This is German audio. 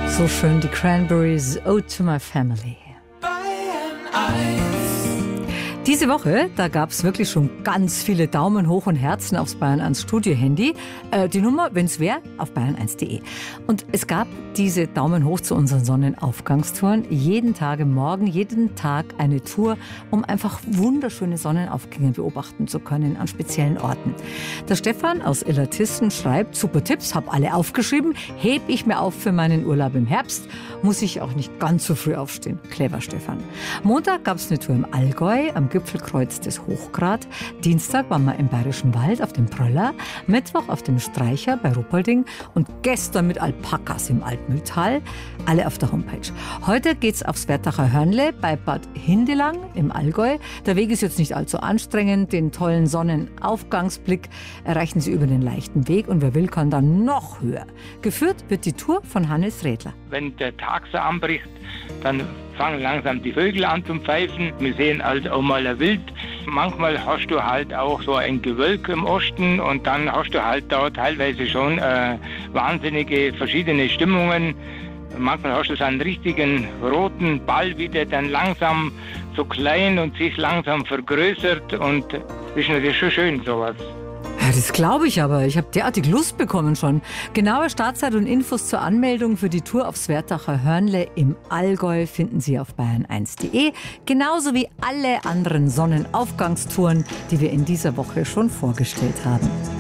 So schön, die Cranberries, Ode to my family. Diese Woche, da gab es wirklich schon ganz viele Daumen hoch und Herzen aufs Bayern 1 Studio-Handy. Die Nummer, wenn es wäre, auf bayern1.de. Und es gab diese Daumen hoch zu unseren Sonnenaufgangstouren. Jeden Tag im Morgen, jeden Tag eine Tour, um einfach wunderschöne Sonnenaufgänge beobachten zu können an speziellen Orten. Der Stefan aus Illertissen schreibt, super Tipps, hab alle aufgeschrieben, heb ich mir auf für meinen Urlaub im Herbst. Muss ich auch nicht ganz so früh aufstehen. Clever, Stefan. Montag gab es eine Tour im Allgäu, am Gipfelkreuz des Hochgrat. Dienstag waren wir im Bayerischen Wald auf dem Pröller. Mittwoch auf dem Streicher bei Ruppolding. Und gestern mit Alpakas im Altmühltal. Alle auf der Homepage. Heute geht's aufs Wertacher Hörnle bei Bad Hindelang im Allgäu. Der Weg ist jetzt nicht allzu anstrengend. Den tollen Sonnenaufgangsblick erreichen Sie über den leichten Weg. Und wer will, kann dann noch höher. Geführt wird die Tour von Hannes Redler. Wenn der Tag so anbricht, dann fangen langsam die Vögel an zu pfeifen. Wir sehen halt auch mal ein Wild. Manchmal hast du halt auch so ein Gewölk im Osten und dann hast du halt da teilweise schon wahnsinnige verschiedene Stimmungen. Manchmal hast du so einen richtigen roten Ball, wie der dann langsam so klein und sich langsam vergrößert und das ist natürlich schon schön sowas. Ja, das glaube ich aber. Ich habe derartig Lust bekommen schon. Genaue Startzeit und Infos zur Anmeldung für die Tour aufs Wertacher Hörnle im Allgäu finden Sie auf bayern1.de. Genauso wie alle anderen Sonnenaufgangstouren, die wir in dieser Woche schon vorgestellt haben.